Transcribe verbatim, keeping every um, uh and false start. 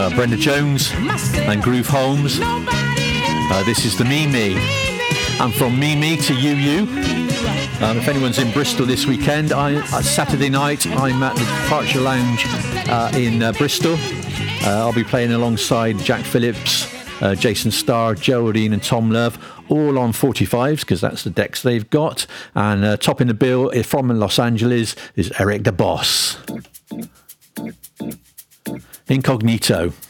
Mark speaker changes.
Speaker 1: uh, Brenda Jones and Groove Holmes. Uh, this is the Me Me. And from Me Me to You You. Um, if anyone's in Bristol this weekend, I, uh, Saturday night, I'm at the Departure Lounge uh, in uh, Bristol. Uh, I'll be playing alongside Jack Phillips, uh, Jason Starr, Geraldine and Tom Love, all on forty-fives, because that's the decks they've got. And uh, topping the bill from Los Angeles is Eric the Boss. Incognito.